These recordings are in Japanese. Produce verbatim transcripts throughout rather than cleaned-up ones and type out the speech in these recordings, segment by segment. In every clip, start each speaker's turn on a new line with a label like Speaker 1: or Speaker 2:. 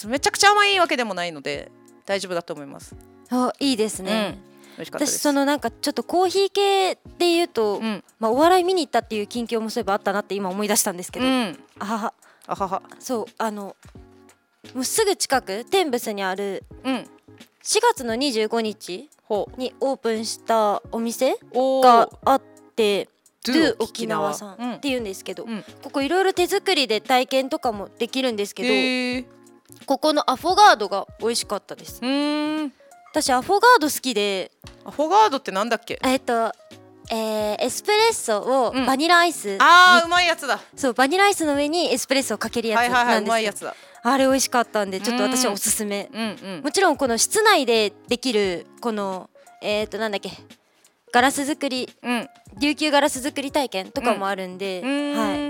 Speaker 1: めちゃくちゃ甘いわけでもないので大丈夫だと思います。
Speaker 2: あ、いいですね、
Speaker 1: うん、美味しかったです。
Speaker 2: 私そのなんかちょっとコーヒー系で言うと、うん、まあ、お笑い見に行ったっていう近況もそういえばあったなって今思い出したんですけど、うん、あはは
Speaker 1: あはは
Speaker 2: そうあのもうすぐ近く天仏にある、うん、しがつのにじゅうごにちにオープンしたお店があってドゥ沖縄さんっていうんですけど、うん、ここいろいろ手作りで体験とかもできるんですけど、ここのアフォガードが美味しかったです。うーん、私アフォガード好きで。
Speaker 1: アフォガードってなんだっけ？
Speaker 2: えっとえー、エスプレッソをバニラアイスに、うん、
Speaker 1: あーうまいやつだ。
Speaker 2: そうバニラアイスの上にエスプレッソをかけるやつなんですけど、はいはいはい、うまいやつだ。あれ美味しかったんでちょっと私はおすすめ、うんうんうん、もちろんこの室内でできるこのえっとなんだっけガラス作り、うん、琉球ガラス作り体験とかもあるんで、うん、はい、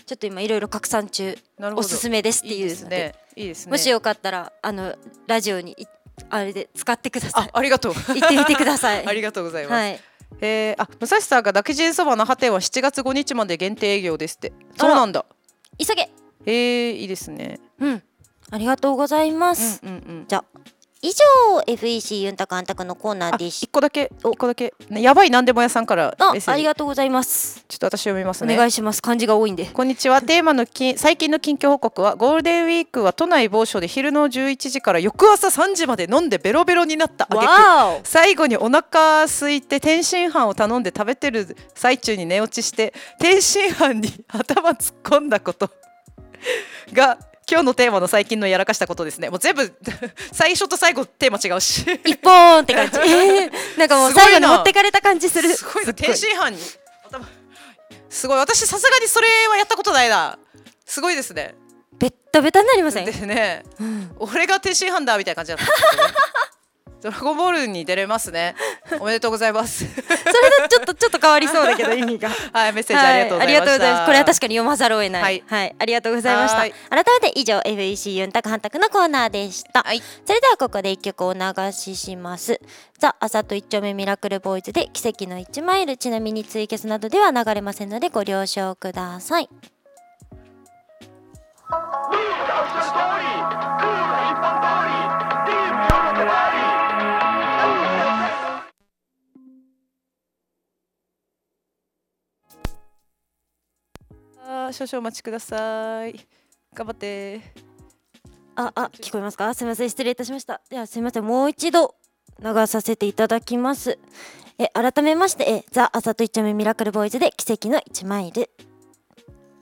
Speaker 2: ちょっと今いろいろ拡散中、おすすめですっていうので、いいですね、もしよかったらあのラジオにあれで使ってください。あ、
Speaker 1: ありがとう。
Speaker 2: 行ってみてください。
Speaker 1: ありがとうございます。はい、えー、あ、武蔵さんがだけじんそば那覇店はしちがつごにちまで限定営業ですって。そうなんだ。
Speaker 2: 急げ。
Speaker 1: えー、いいですね。
Speaker 2: うん、ありがとうございます。うんうんうん、じゃあ以上 エフイーシー ユンタカンタクのコーナーでした。
Speaker 1: いっこだけいっこだけやばいなんでも屋さんからメッセージ。
Speaker 2: あ, ありがとうございます。
Speaker 1: ちょっと私読みますね。
Speaker 2: お願いします。漢字が多いんで。
Speaker 1: こんにちは。テーマのき最近の近況報告はゴールデンウィークは都内某所で昼のじゅういちじから翌朝さんじまで飲んでベロベロになった挙句、最後にお腹空いて天津飯を頼んで食べてる最中に寝落ちして天津飯に頭突っ込んだことが今日のテーマの最近のやらかしたことですね。もう全部最初と最後テーマ違うし
Speaker 2: 一本って感じなんかもう最後に持ってかれた感じする。
Speaker 1: すごいな、天津飯に頭すごい。私さすがにそれはやったことないな。すごいですね。
Speaker 2: ベッタベタになりません
Speaker 1: ですね、うん、俺が天津飯だみたいな感じだったんですよねドラゴンボールに出れますね。おめでとうございますそれで
Speaker 2: ちょっとちょっと変わりそうだけど意味が
Speaker 1: はい、メッセージありがとうございました、はい、ありがとうございます。
Speaker 2: これは確かに読まざるを得ない、はいはい、ありがとうございました。改めて以上 エフイーシー ユンタクハンタクのコーナーでした、はい、それではここでいっきょくお流しします。ザ・あさといっ丁目ミラクルボーイズで奇跡のいちマイル。ちなみにツイキャスなどでは流れませんのでご了承ください。
Speaker 1: 少々お待ちください。頑張って。
Speaker 2: ああ、聞こえますか？すみません、失礼いたしました。ではすみません、もう一度流させていただきます。え改めましてえザ・あさといっ丁目ミラクルボーイズで奇跡のいちマイル。